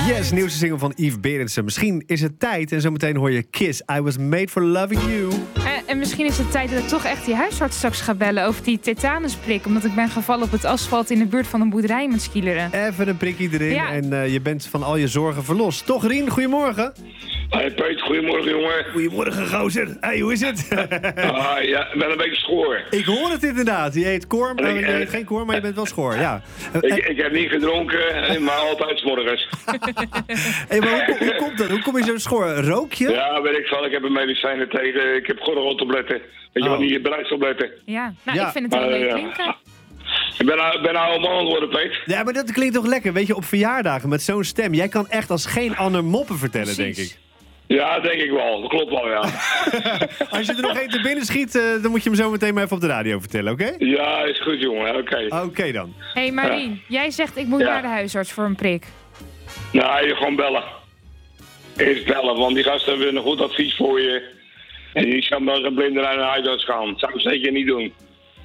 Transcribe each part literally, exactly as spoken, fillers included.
Yes, nieuwste single van Yves Berendsen. Misschien is het tijd en zometeen hoor je Kiss. I was made for loving you. En, en misschien is het tijd dat ik toch echt die huisarts straks ga bellen over die tetanusprik. Omdat ik ben gevallen op het asfalt in de buurt van een boerderij met skileren. Even een prikje erin Ja. en uh, je bent van al je zorgen verlost. Toch, Rien? Goedemorgen. Hey Peet, goedemorgen jongen. Goedemorgen, gozer. Hey, hoe is het? Ah, ja, ik ben een beetje schoor. Ik hoor het inderdaad. Je heet Koor, maar Ik, je eh, heet geen Koor, maar je bent wel schoor. Ja. Ik, ik heb niet gedronken, maar altijd 's morgens. Hey, maar hoe, hoe komt dat? Hoe kom je zo schoor? Rook je? Ja, weet ik wel. Ik heb een medicijnen tegen. Ik heb gordeltabletten. Weet je Oh. wat, die bereidstabletten. Ja, nou, Ja. ik vind het wel Maar, leuk ja. klinken. Ik ben, nou- ik ben nou oude man geworden, Peet. Ja, maar dat klinkt toch lekker? Weet je, op verjaardagen met zo'n stem. Jij kan echt als geen ander moppen vertellen, Precies. denk ik. Ja, denk ik wel. Dat klopt wel, ja. Als je er nog één te binnen schiet, uh, dan moet je hem zo meteen maar even op de radio vertellen, oké? Ja, is goed, jongen. Oké. Oké dan. Hé hey Marien, jij zegt ik moet Ja. naar de huisarts voor een prik. Nou, je gewoon bellen. Eerst bellen, want die gasten hebben een goed advies voor je. En die zou wel eens blind naar een huisarts gaan. Zou ik zeker niet doen.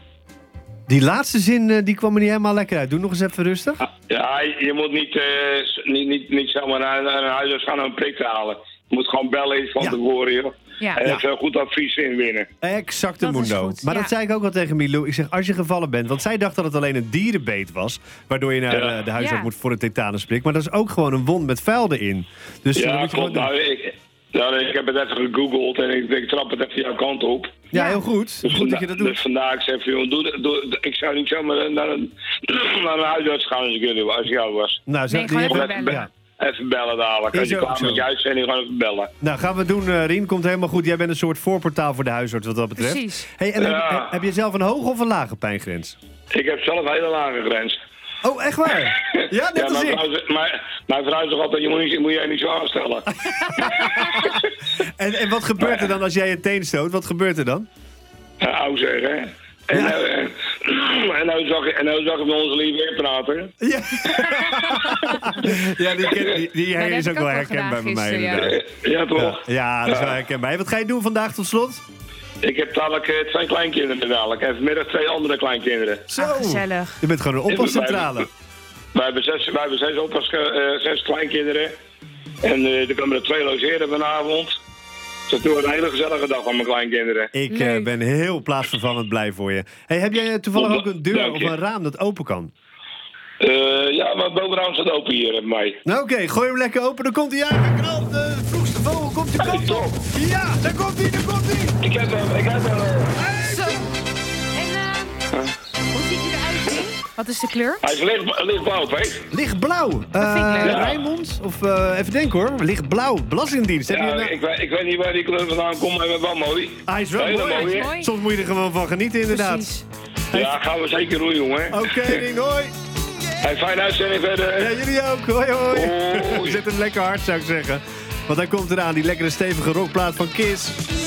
Die laatste zin uh, die kwam er niet helemaal lekker uit. Doe nog eens even rustig. Ja, je moet niet, uh, s- niet, niet, niet zomaar naar, naar een huisarts gaan om een prik te halen. Je moet gewoon bellen eens van Ja. tevoren, joh. Ja. En even goed advies inwinnen. Exacte Dat is mundo. goed, Maar ja. dat zei ik ook al tegen Milou. Ik zeg, als je gevallen bent, want zij dacht dat het alleen een dierenbeet was, waardoor je naar Ja. uh, de huisarts Ja. moet voor een tetanusprik. Maar dat is ook gewoon een wond met vuil erin. Dus uh, dat Ja, moet je klopt. gewoon doen. Nou, ik, nou, ik heb het even gegoogeld en ik, ik trap het even jouw kant op. Ja, Ja. heel goed. Dus Goed dat je dat vanda- doet. Dus vandaag ik zeg van, joh, doe, doe, ik zou niet zomaar naar een, naar een huisarts gaan als ik, jullie- als ik jou was. Nou, zo, Nee, die gewoon hebben- even bellen. ja. Even bellen dadelijk. Is Als je ook klaar zo. met je uitzending, gewoon even bellen. Nou, gaan we doen. Uh, Rien komt helemaal goed. Jij bent een soort voorportaal voor de huisarts wat dat betreft. Precies. Hey, en Ja. heb, heb je zelf een hoge of een lage pijngrens? Ik heb zelf een hele lage grens. Oh, echt waar? Ja, net Ja, als mijn ik. vrouw, zegt- mijn, mijn vrouw zegt altijd, je moet, niet, moet jij niet zo aanstellen. En, en wat gebeurt er dan als jij je teen stoot? Wat gebeurt er dan? Ja, oude zeggen. En, Ja. nou, en, en nou zag ik, en nou zag ik met onze lieve weer praten. Ja, ja die, ken- die, die dat is heb ook ik wel ook wel herkenbaar gedaan bij mij. gisteren, ja. inderdaad. Eh, Ja, toch? Ja, ja, dat is wel herkenbaar. Hey, wat ga je doen vandaag tot slot? Ik heb dadelijk eh, twee kleinkinderen dadelijk. En vanmiddag twee andere kleinkinderen. Zo. Ah, gezellig. Je bent gewoon een oppascentrale. Wij hebben zes, wij hebben zes, oppas, eh, zes kleinkinderen. En eh er komen er twee logeren vanavond. Dus het wordt een hele gezellige dag van mijn kleinkinderen. Ik eh, Leuk. ben heel plaatsvervangend blij voor je. Hey, heb jij toevallig ook een deur Dank of je. een raam dat open kan? Eh, ja, maar bovenaan staat open hier bij mij. Nou oké, gooi hem lekker open. Dan komt hij aan. Knal, de vroegste vogel komt die kant op. Ja, daar komt hij, daar komt hij. Ik heb hem, ik heb hem. Zo. En eh, hoe ziet hij eruit, Rien? Wat is de kleur? Hij is licht, lichtblauw, hè? Lichtblauw. vind ik leuk. Uh, Ja. Rijnmond? Of uh, even denken hoor. Lichtblauw. Belastingdienst. Heb je Ja, een- ik, weet, ik weet niet waar die kleur vandaan komt, maar hij is wel mooi. Hij is wel Hele mooi. mooie. Mooi. Soms moet je er gewoon van genieten inderdaad. Precies. Ja, gaan we zeker doen, jongen. Oké, Rien, hoi. Hey, fijne uitzending verder. Ja, jullie ook. Hoi, hoi. Hoi. Zet hem lekker hard, zou ik zeggen. Want hij komt eraan, die lekkere stevige rockplaat van Kiss.